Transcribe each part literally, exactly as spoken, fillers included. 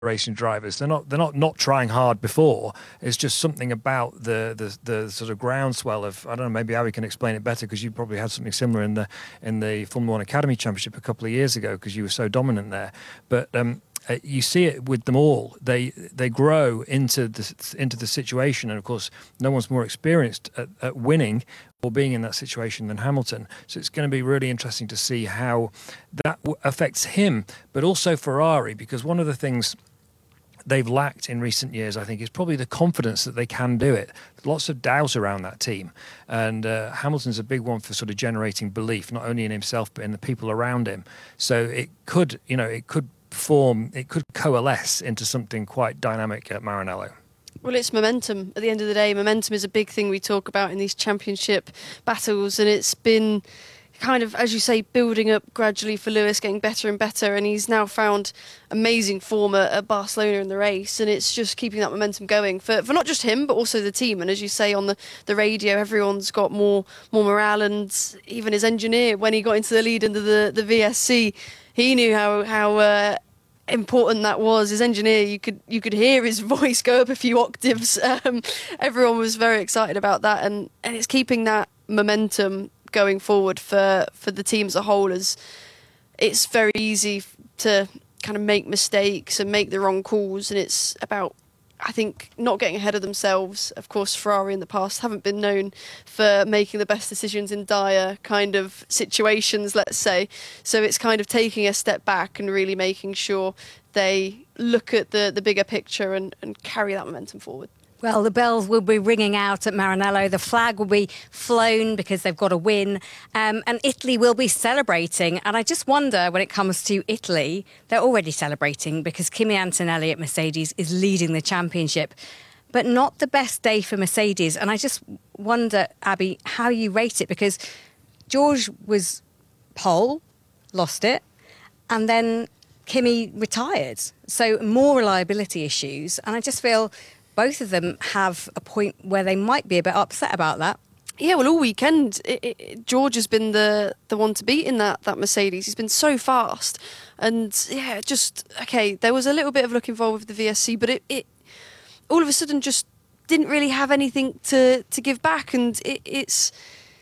racing drivers. They're not they're not not trying hard before. It's just something about the the, the sort of groundswell of, I don't know, maybe Harry can explain it better, because you probably had something similar in the in the Formula One Academy Championship a couple of years ago, because you were so dominant there. But um, uh, you see it with them all. They they grow into the into the situation, and of course, no one's more experienced at, at winning or being in that situation than Hamilton. So it's going to be really interesting to see how that w- affects him, but also Ferrari, because one of the things they've lacked in recent years, I think, is probably the confidence that they can do it. Lots of doubt around that team. And uh, Hamilton's a big one for sort of generating belief, not only in himself, but in the people around him. So it could, you know, it could form, it could coalesce into something quite dynamic at Maranello. Well, it's momentum. At the end of the day, momentum is a big thing we talk about in these championship battles, and it's been kind of, as you say, building up gradually for Lewis, getting better and better, and he's now found amazing form at, at Barcelona in the race, and it's just keeping that momentum going for, for not just him, but also the team. And as you say, on the, the radio, everyone's got more more morale, and even his engineer, when he got into the lead into the, the V S C, he knew how... how uh, important that was. His engineer, you could you could hear his voice go up a few octaves. Um, everyone was very excited about that, and, and it's keeping that momentum going forward for, for the team as a whole. As it's very easy to kind of make mistakes and make the wrong calls, and it's about, I think, not getting ahead of themselves. Of course, Ferrari in the past haven't been known for making the best decisions in dire kind of situations, let's say. So it's kind of taking a step back and really making sure they look at the, the bigger picture and, and carry that momentum forward. Well, the bells will be ringing out at Maranello. The flag will be flown because they've got a win. Um, and Italy will be celebrating. And I just wonder, when it comes to Italy, they're already celebrating because Kimi Antonelli at Mercedes is leading the championship. But not the best day for Mercedes. And I just wonder, Abby, how you rate it, because George was pole, lost it, and then Kimi retired. So more reliability issues. And I just feel both of them have a point where they might be a bit upset about that. Yeah, well, all weekend, it, it, George has been the, the one to beat in that, that Mercedes. He's been so fast. And, yeah, just, OK, there was a little bit of luck involved with the V S C, but it, it all of a sudden just didn't really have anything to, to give back. And it, it's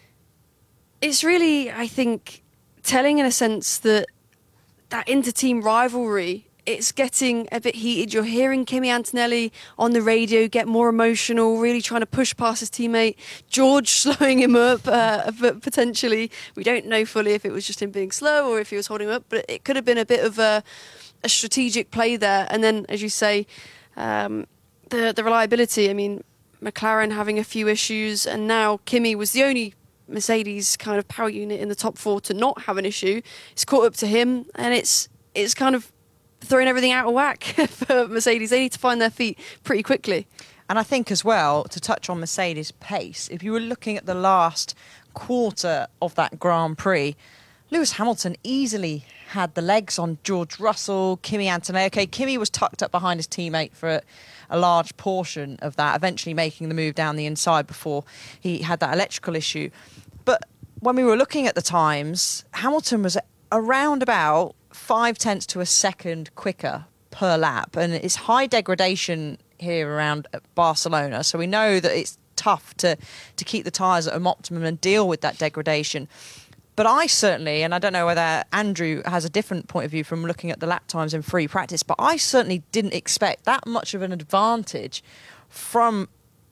it's really, I think, telling in a sense that that inter-team rivalry, it's getting a bit heated. You're hearing Kimi Antonelli on the radio get more emotional, really trying to push past his teammate. George slowing him up, uh, but potentially. We don't know fully if it was just him being slow or if he was holding him up, but it could have been a bit of a, a strategic play there. And then, as you say, um, the, the reliability. I mean, McLaren having a few issues, and now Kimi was the only Mercedes kind of power unit in the top four to not have an issue. It's caught up to him, and it's it's kind of throwing everything out of whack for Mercedes. They need to find their feet pretty quickly. And I think as well, to touch on Mercedes' pace, if you were looking at the last quarter of that Grand Prix, Lewis Hamilton easily had the legs on George Russell, Kimi Antonelli. Okay, Kimi was tucked up behind his teammate for a, a large portion of that, eventually making the move down the inside before he had that electrical issue. But when we were looking at the times, Hamilton was around about five tenths to a second quicker per lap, and it's high degradation here around Barcelona, so we know that it's tough to to keep the tyres at an optimum and deal with that degradation. But I certainly, and I don't know whether Andrew has a different point of view from looking at the lap times in free practice, but I certainly didn't expect that much of an advantage from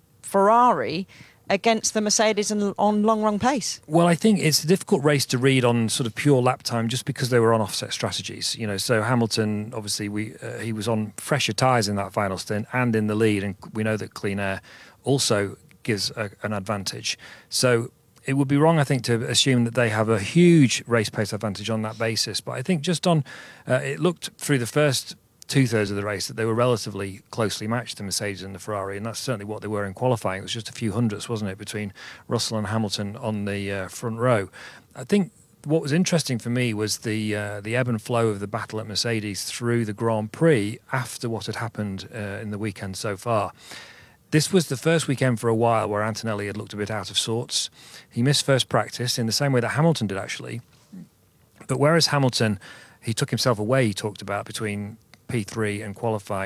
Ferrari against the Mercedes on long run pace. Well, I think it's a difficult race to read on sort of pure lap time just because they were on offset strategies. You know, so Hamilton, obviously, we uh, he was on fresher tyres in that final stint and in the lead, and we know that clean air also gives a, an advantage. So it would be wrong, I think, to assume that they have a huge race pace advantage on that basis. But I think just on, uh, it looked through the first two-thirds of the race that they were relatively closely matched, the Mercedes and the Ferrari, and that's certainly what they were in qualifying. It was just a few hundredths, wasn't it, between Russell and Hamilton on the uh, front row. I think what was interesting for me was the uh, the ebb and flow of the battle at Mercedes through the Grand Prix after what had happened uh, in the weekend so far. This was the first weekend for a while where Antonelli had looked a bit out of sorts. He missed first practice in the same way that Hamilton did, actually. But whereas Hamilton, he took himself away, he talked about, between P three and qualifying.